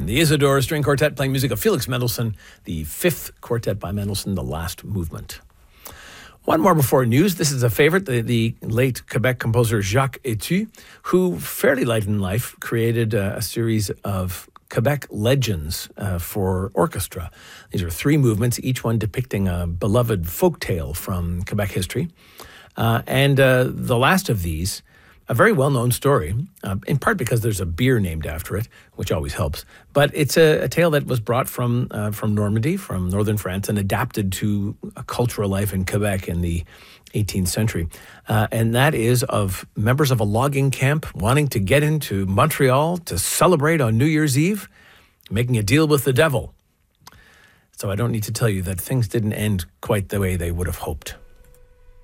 The Isidore String Quartet playing music of Felix Mendelssohn, the fifth quartet by Mendelssohn, the last movement. One more before news. This is a favorite, the late Quebec composer Jacques Etu, who fairly late in life created a series of Quebec legends for orchestra. These are three movements, each one depicting a beloved folk tale from Quebec history. And the last of these, a very well-known story, in part because there's a beer named after it, which always helps. But it's a tale that was brought from Normandy, from northern France, and adapted to a cultural life in Quebec in the 18th century. And that is of members of a logging camp wanting to get into Montreal to celebrate on New Year's Eve, making a deal with the devil. So I don't need to tell you that things didn't end quite the way they would have hoped.